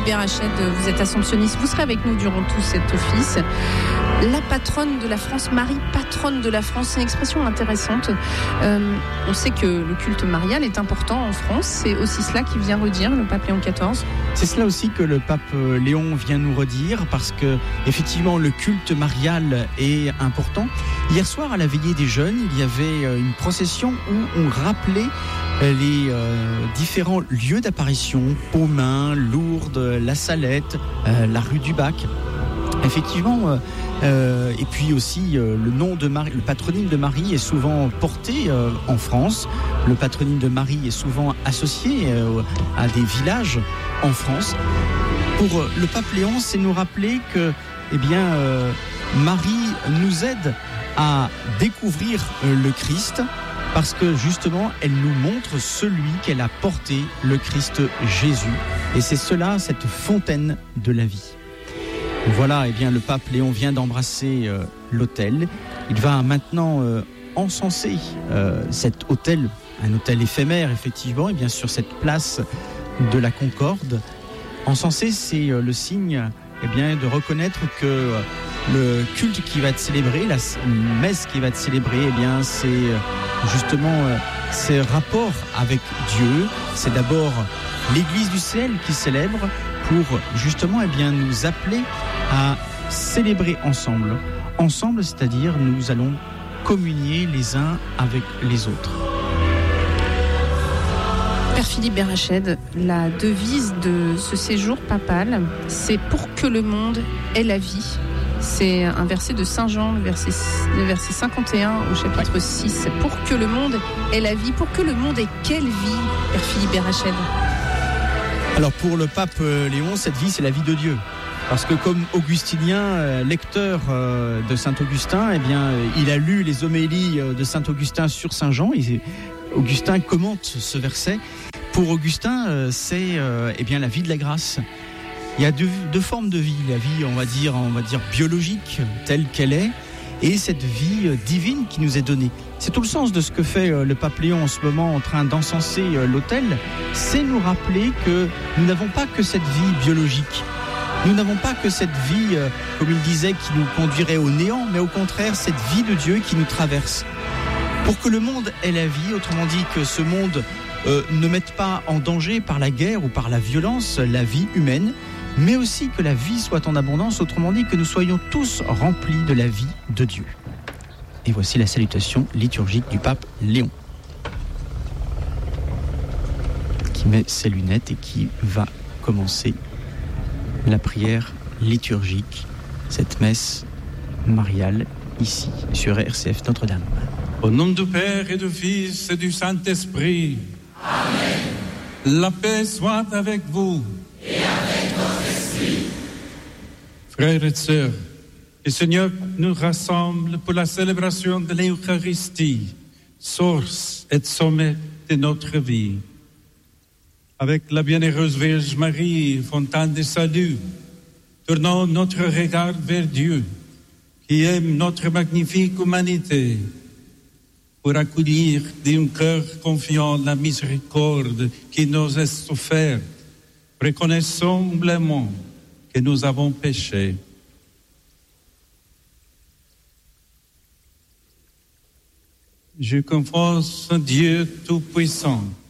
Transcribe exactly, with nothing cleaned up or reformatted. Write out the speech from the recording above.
Berachède, vous êtes assomptionniste, vous serez avec nous durant tout cet office. La patronne de la France, Marie, patronne de la France, c'est une expression intéressante. Euh, on sait que le culte marial est important en France, c'est aussi cela qui vient redire le pape Léon quatorze. C'est cela aussi que le pape Léon vient nous redire, parce que effectivement le culte marial est important. Hier soir à la veillée des jeunes, il y avait une procession où on rappelait les euh, différents lieux d'apparition, Pomain, Lourdes, La Salette, euh, la rue du Bac. Effectivement, euh, euh, et puis aussi euh, le nom de Marie, le patronyme de Marie est souvent porté euh, en France. Le patronyme de Marie est souvent associé euh, à des villages en France. Pour euh, le pape Léon, c'est nous rappeler que, eh bien, euh, Marie nous aide à découvrir euh, le Christ, parce que justement, elle nous montre celui qu'elle a porté, le Christ Jésus. Et c'est cela, cette fontaine de la vie. Voilà, eh bien, le pape Léon vient d'embrasser euh, l'autel. Il va maintenant euh, encenser euh, cet autel, un autel éphémère, effectivement, et bien sur cette place de la Concorde. Encenser, c'est euh, le signe eh bien, de reconnaître que euh, le culte qui va être célébré, la messe qui va être célébrée, eh bien, c'est euh, justement euh, ces rapports avec Dieu. C'est d'abord l'Église du ciel qui célèbre pour justement eh bien, nous appeler à célébrer ensemble. Ensemble, c'est-à-dire nous allons communier les uns avec les autres. Père Philippe Berachède, la devise de ce séjour papal, c'est « Pour que le monde ait la vie ». C'est un verset de Saint Jean, le verset, le verset cinquante et un au chapitre ouais. six. C'est « Pour que le monde ait la vie ». Pour que le monde ait quelle vie, Père Philippe Berachède ? Alors pour le pape Léon, cette vie, c'est la vie de Dieu. Parce que comme augustinien, lecteur de Saint-Augustin, eh bien, il a lu les homélies de Saint-Augustin sur Saint Jean. Et Augustin commente ce verset. Pour Augustin, c'est eh bien, la vie de la grâce. Il y a deux, deux formes de vie. La vie, on va dire, on va dire biologique, telle qu'elle est, et cette vie divine qui nous est donnée. C'est tout le sens de ce que fait le pape Léon en ce moment en train d'encenser l'autel. C'est nous rappeler que nous n'avons pas que cette vie biologique. Nous n'avons pas que cette vie, euh, comme il disait, qui nous conduirait au néant, mais au contraire, cette vie de Dieu qui nous traverse. Pour que le monde ait la vie, autrement dit que ce monde euh, ne mette pas en danger par la guerre ou par la violence la vie humaine, mais aussi que la vie soit en abondance, autrement dit que nous soyons tous remplis de la vie de Dieu. Et voici la salutation liturgique du pape Léon, qui met ses lunettes et qui va commencer la prière liturgique, cette messe mariale, ici, sur R C F Notre-Dame. Au nom du Père et du Fils et du Saint-Esprit. Amen. La paix soit avec vous. Et avec votre esprit. Frères et sœurs, le Seigneur nous rassemble pour la célébration de l'Eucharistie, source et sommet de notre vie. Avec la bienheureuse Vierge Marie, fontaine de salut, tournons notre regard vers Dieu, qui aime notre magnifique humanité, pour accueillir d'un cœur confiant la miséricorde qui nous est offerte. Reconnaissons humblement que nous avons péché. Je confesse Dieu Tout-Puissant,